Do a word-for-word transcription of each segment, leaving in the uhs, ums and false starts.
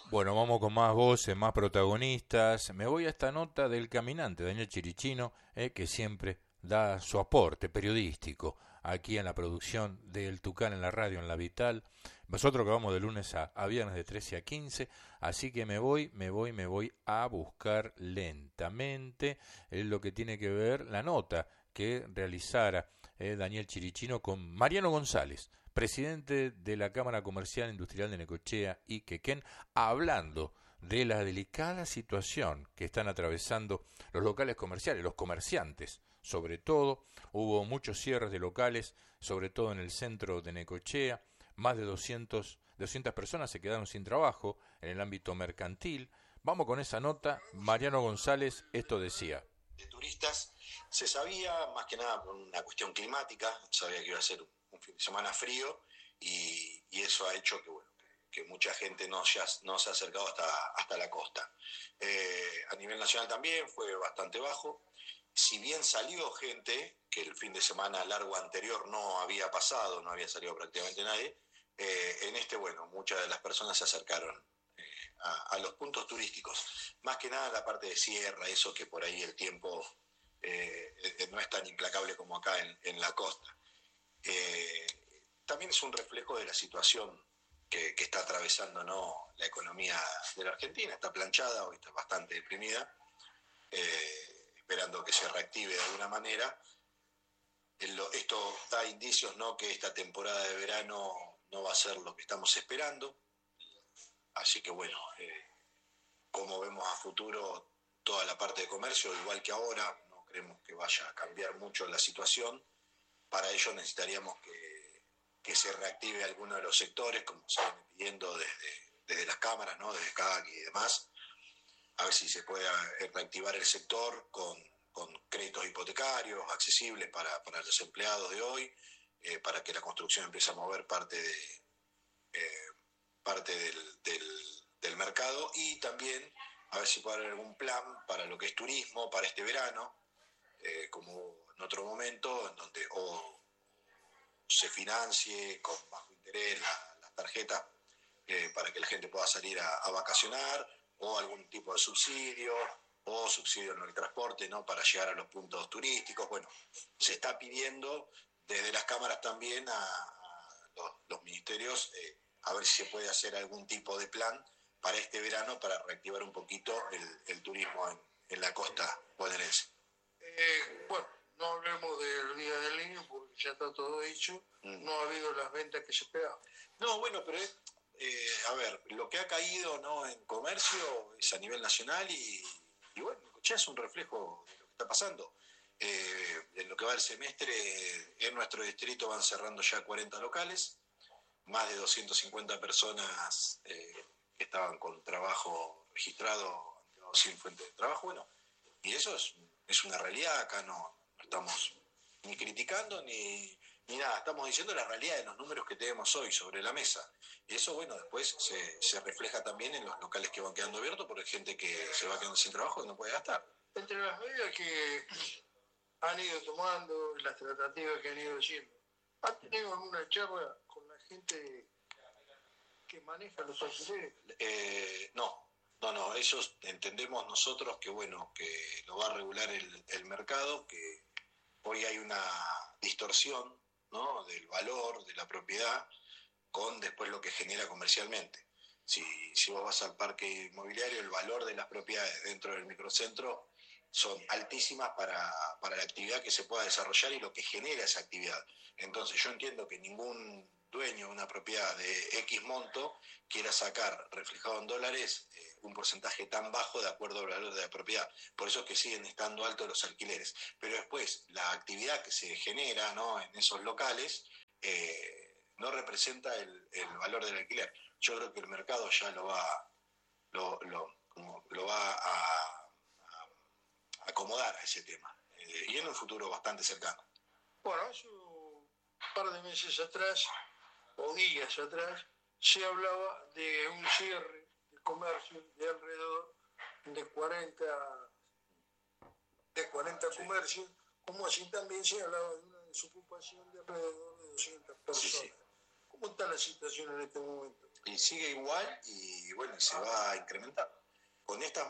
Bueno, vamos con más voces, más protagonistas. Me voy a esta nota del caminante, Daniel Chirichino, eh, que siempre da su aporte periodístico aquí en la producción del Tucán en la radio, en la Vital. Nosotros que vamos de lunes a, a viernes de trece a quince, así que me voy, me voy, me voy a buscar lentamente eh, lo que tiene que ver la nota que realizara eh, Daniel Chirichino con Mariano González, presidente de la Cámara Comercial Industrial de Necochea y Quequén, hablando de la delicada situación que están atravesando los locales comerciales, los comerciantes, sobre todo. Hubo muchos cierres de locales, sobre todo en el centro de Necochea. Más de doscientas personas se quedaron sin trabajo en el ámbito mercantil. Vamos con esa nota. Mariano González esto decía. De turistas, se sabía, más que nada por una cuestión climática, sabía que iba a ser un fin de semana frío y, y eso ha hecho que, bueno, que, que mucha gente no, ya, no se ha acercado hasta, hasta la costa. Eh, a nivel nacional también fue bastante bajo. Si bien salió gente, que el fin de semana largo anterior no había pasado, no había salido prácticamente nadie, eh, en este, bueno, muchas de las personas se acercaron eh, a, a los puntos turísticos. Más que nada la parte de sierra, eso que por ahí el tiempo eh, no es tan implacable como acá en, en la costa. Eh, también es un reflejo de la situación que, que está atravesando, ¿no?, la economía de la Argentina. Está planchada, hoy está bastante deprimida, eh, esperando que se reactive de alguna manera. Esto da indicios, ¿no?, que esta temporada de verano no va a ser lo que estamos esperando. Así que bueno, eh, como vemos a futuro toda la parte de comercio, igual que ahora, no creemos que vaya a cambiar mucho la situación. Para ello necesitaríamos que, que se reactive alguno de los sectores, como se viene pidiendo desde, desde las cámaras, ¿no?, desde C A C y demás, a ver si se puede reactivar el sector con, con créditos hipotecarios accesibles para, para los empleados de hoy, eh, para que la construcción empiece a mover parte, de, eh, parte del, del, del mercado, y también a ver si puede haber algún plan para lo que es turismo, para este verano, eh, como en otro momento, en donde o se financie con bajo interés la, las tarjetas eh, para que la gente pueda salir a, a vacacionar, o algún tipo de subsidio, o subsidio en el transporte, ¿no?, para llegar a los puntos turísticos. Bueno, se está pidiendo desde las cámaras también a, a los, los ministerios eh, a ver si se puede hacer algún tipo de plan para este verano para reactivar un poquito el, el turismo en, en la costa bonaerense. Eh, bueno, no hablemos del Día del Niño porque ya está todo hecho, mm. no ha habido las ventas que se esperaban. No, bueno, pero es, eh, a ver, lo que ha caído, ¿no?, en comercio es a nivel nacional y, y bueno, ya es un reflejo de lo que está pasando. Eh, en lo que va del semestre, en nuestro distrito van cerrando ya cuarenta locales, más de doscientas cincuenta personas eh, que estaban con trabajo registrado sin fuente de trabajo. Bueno, y eso es, es una realidad. Acá no, no estamos ni criticando ni, ni nada, estamos diciendo la realidad de los números que tenemos hoy sobre la mesa. Y eso, bueno, después se, se refleja también en los locales que van quedando abiertos, porque hay gente que se va quedando sin trabajo y no puede gastar. Entre las medidas que han ido tomando, las tratativas que han ido haciendo, ¿han tenido alguna charla con la gente que maneja los alquileres? Eh, no, no, no, ellos entendemos nosotros que, bueno, que lo va a regular el, el mercado, que hoy hay una distorsión, ¿no?, del valor de la propiedad con después lo que genera comercialmente. Si, si vos vas al parque inmobiliario, el valor de las propiedades dentro del microcentro son altísimas para, para la actividad que se pueda desarrollar y lo que genera esa actividad. Entonces yo entiendo que ningún dueño de una propiedad de X monto quiera sacar reflejado en dólares eh, un porcentaje tan bajo de acuerdo al valor de la propiedad. Por eso es que siguen estando altos los alquileres. Pero después, la actividad que se genera, ¿no?, en esos locales eh, no representa el, el valor del alquiler. Yo creo que el mercado ya lo va, lo, lo, como, lo va a, a acomodar a ese tema. Eh, y en un futuro bastante cercano. Bueno, hace un par de meses atrás, o días atrás, se hablaba de un cierre de comercio de alrededor de cuarenta, de cuarenta sí. comercios, como así también se hablaba de una desocupación de alrededor de doscientas personas. Sí, sí. ¿Cómo está la situación en este momento? y sigue igual y bueno, se va a incrementar. Con estas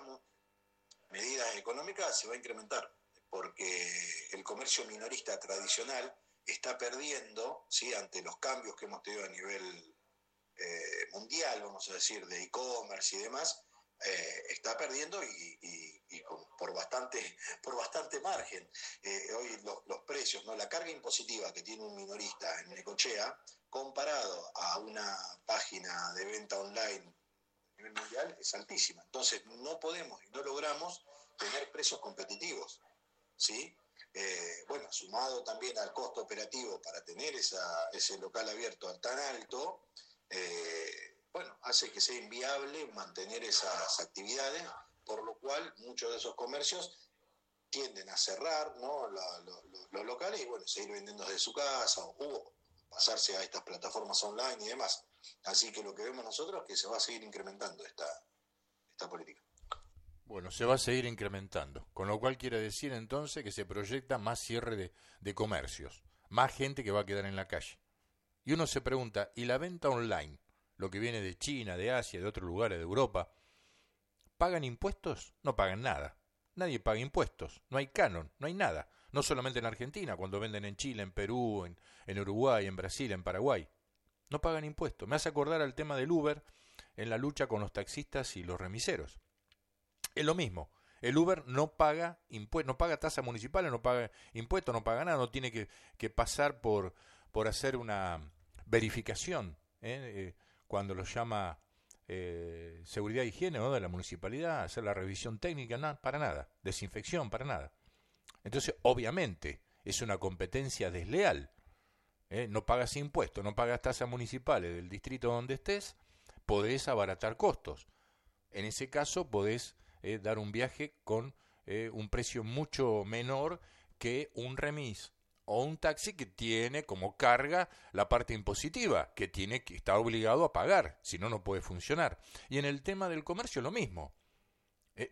medidas económicas se va a incrementar, porque el comercio minorista tradicional está perdiendo, ¿sí?, ante los cambios que hemos tenido a nivel eh, mundial, vamos a decir, de e-commerce y demás, eh, está perdiendo y, y, y con, por bastante por bastante margen. Eh, hoy los, los precios, ¿no?, la carga impositiva que tiene un minorista en Necochea, comparado a una página de venta online a nivel mundial, es altísima. Entonces no podemos y no logramos tener precios competitivos, ¿sí? Eh, bueno, sumado también al costo operativo para tener esa, ese local abierto tan alto, eh, bueno, hace que sea inviable mantener esas actividades, por lo cual muchos de esos comercios tienden a cerrar, ¿no?, la, lo, lo, los locales y bueno, seguir vendiendo desde su casa o, o pasarse a estas plataformas online y demás. Así que lo que vemos nosotros es que se va a seguir incrementando esta, esta política. Bueno, se va a seguir incrementando, con lo cual quiere decir entonces que se proyecta más cierre de, de comercios, más gente que va a quedar en la calle. Y uno se pregunta, ¿y la venta online, lo que viene de China, de Asia, de otros lugares de Europa, pagan impuestos? No pagan nada. Nadie paga impuestos, no hay canon, no hay nada. No solamente en Argentina, cuando venden en Chile, en Perú, en, en Uruguay, en Brasil, en Paraguay. No pagan impuestos. Me hace acordar al tema del Uber en la lucha con los taxistas y los remiseros. Es lo mismo. El Uber no paga impuestos, no paga tasas municipales, no paga impuestos, no paga nada, no tiene que, que pasar por, por hacer una verificación, ¿eh? Eh, cuando lo llama eh, seguridad e higiene, ¿no?, de la municipalidad, hacer la revisión técnica, no, para nada, desinfección, para nada. Entonces, obviamente, es una competencia desleal. ¿eh? No pagas impuestos, no pagas tasas municipales del distrito donde estés, podés abaratar costos. En ese caso, podés eh, dar un viaje con eh, un precio mucho menor que un remis o un taxi que tiene como carga la parte impositiva, que tiene que estar obligado a pagar, si no, no puede funcionar. Y en el tema del comercio lo mismo, eh,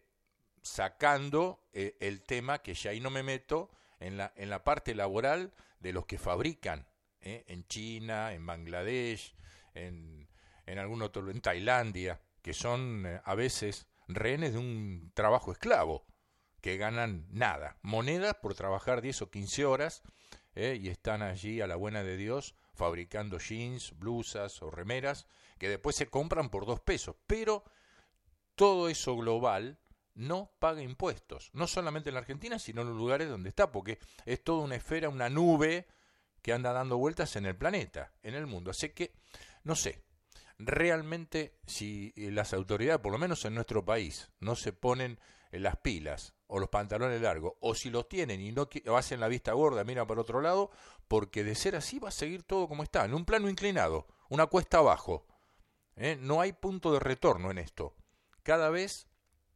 sacando eh, el tema que ya ahí no me meto en la, en la parte laboral de los que fabrican, eh, en China, en Bangladesh, en, en algún otro, en Tailandia, que son eh, a veces rehenes de un trabajo esclavo, que ganan nada, monedas por trabajar diez o quince horas, eh, y están allí a la buena de Dios fabricando jeans, blusas o remeras que después se compran por dos pesos. Pero todo eso global no paga impuestos, no solamente en la Argentina, sino en los lugares donde está, porque es toda una esfera, una nube que anda dando vueltas en el planeta, en el mundo. Así que, no sé, realmente si las autoridades, por lo menos en nuestro país, no se ponen las pilas o los pantalones largos, o si los tienen y no hacen la vista gorda, miran para otro lado, porque de ser así va a seguir todo como está, en un plano inclinado, una cuesta abajo. ¿eh? No hay punto de retorno en esto. Cada vez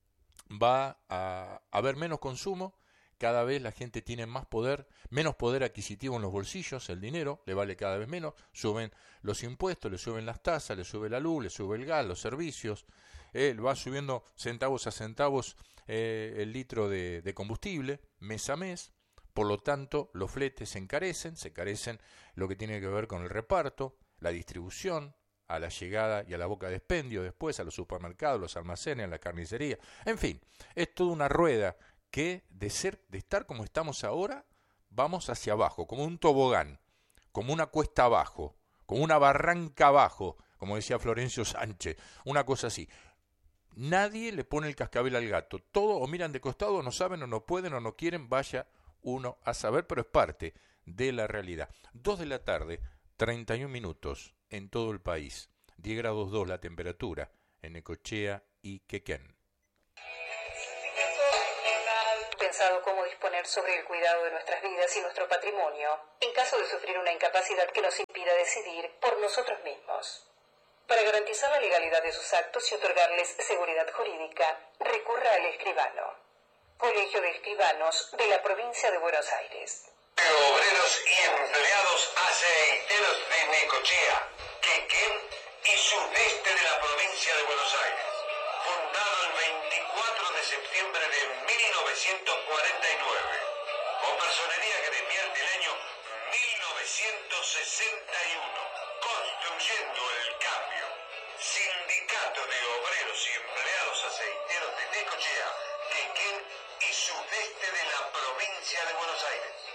va a haber menos consumo, cada vez la gente tiene más poder, menos poder adquisitivo en los bolsillos, el dinero le vale cada vez menos, suben los impuestos, le suben las tasas, le sube la luz, le sube el gas, los servicios, eh, va subiendo centavos a centavos eh, el litro de, de combustible mes a mes, por lo tanto los fletes se encarecen, se encarecen lo que tiene que ver con el reparto, la distribución, a la llegada y a la boca de expendio, después a los supermercados, los almacenes, a la carnicería, en fin, es toda una rueda que de ser, de estar como estamos ahora, vamos hacia abajo, como un tobogán, como una cuesta abajo, como una barranca abajo, como decía Florencio Sánchez, una cosa así. Nadie le pone el cascabel al gato, todos o miran de costado, o no saben, o no pueden, o no quieren, vaya uno a saber, pero es parte de la realidad. Dos de la tarde, treinta y un minutos en todo el país, diez grados dos la temperatura en Necochea y Quequén. Pensado cómo disponer sobre el cuidado de nuestras vidas y nuestro patrimonio, en caso de sufrir una incapacidad que nos impida decidir por nosotros mismos. Para garantizar la legalidad de sus actos y otorgarles seguridad jurídica, recurra al escribano. Colegio de Escribanos de la Provincia de Buenos Aires. Obreros y empleados aceiteros de Necochea, Quequén y sudeste de la provincia de Buenos Aires. Fundado el veinticuatro de septiembre de mil novecientos cuarenta y nueve, con personería gremial del año mil novecientos sesenta y uno, construyendo el cambio, Sindicato de Obreros y Empleados Aceiteros de Necochea, Quequén y Sudeste de la provincia de Buenos Aires.